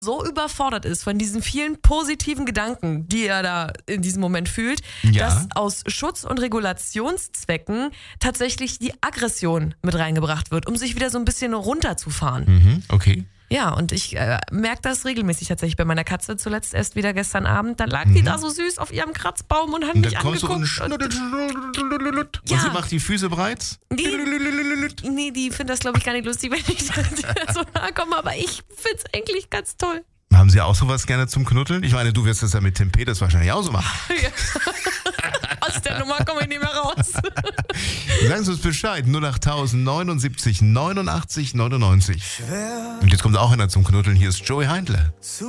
so überfordert ist von diesen vielen positiven Gedanken, die er da in diesem Moment fühlt, Ja. dass aus Schutz- und Regulationszwecken tatsächlich die Aggression mit reingebracht wird, um sich wieder so ein bisschen runterzufahren. Okay. Ja, und ich merke das regelmäßig tatsächlich bei meiner Katze. Zuletzt erst wieder gestern Abend. Dann lag die da so süß auf ihrem Kratzbaum und hat Und mich dann kommst du angeguckt. und Ja. sie macht die Füße breit. Nee, die findet das, glaube ich, gar nicht lustig, wenn ich da so nahe komme. Aber ich finde es eigentlich ganz toll. Haben Sie auch sowas gerne zum Knuddeln? Ich meine, du wirst das ja mit Tim Peters wahrscheinlich auch so machen. Ja. Aus der Nummer komme ich nicht mehr raus. Sagen Sie uns Bescheid. 08000 79 89 99. Und jetzt kommt auch einer zum Knuddeln. Hier ist Joey Heindle.